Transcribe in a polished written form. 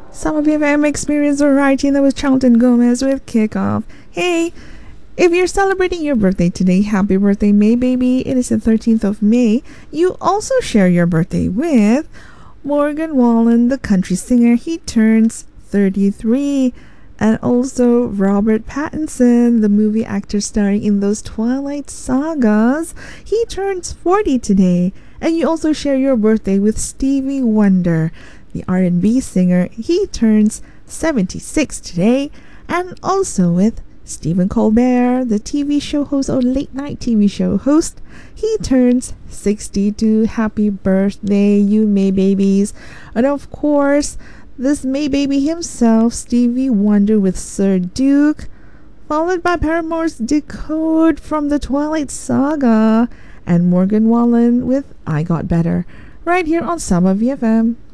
Some of you have experienced variety, and that was Charlton Gomez with Kickoff. Hey, if you're celebrating your birthday today, happy birthday, May baby. It is the 13th of May. You also share your birthday with Morgan Wallen, the country singer. He turns 33. And also Robert Pattinson, the movie actor starring in those Twilight sagas. He turns 40 today. And you also share your birthday with Stevie Wonder, the R&B singer. He turns 76 today. And also with Stephen Colbert, the TV show host or late night TV show host. He turns 62. Happy birthday, you May babies. And of course, this May baby himself, Stevie Wonder with Sir Duke, followed by Paramore's Decode from the Twilight Saga, and Morgan Wallen with I Got Better, right here on Summer VFM.